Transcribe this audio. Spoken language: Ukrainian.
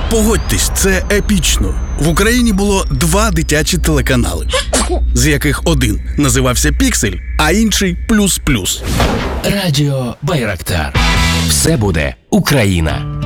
Погодьтесь, це епічно. В Україні було 2 дитячі телеканали, з яких один називався «Піксель», а інший «Плюс-плюс». Радіо Байрактар. Все буде Україна.